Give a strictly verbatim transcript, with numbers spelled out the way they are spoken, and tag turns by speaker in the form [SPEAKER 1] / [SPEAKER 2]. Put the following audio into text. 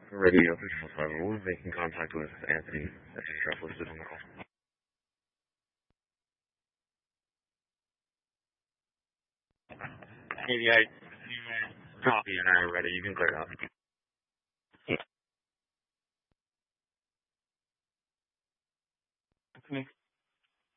[SPEAKER 1] Radio official level, making contact with Anthony. That's your strap listed on the call. Maybe I copy and I read it. You can clear it out.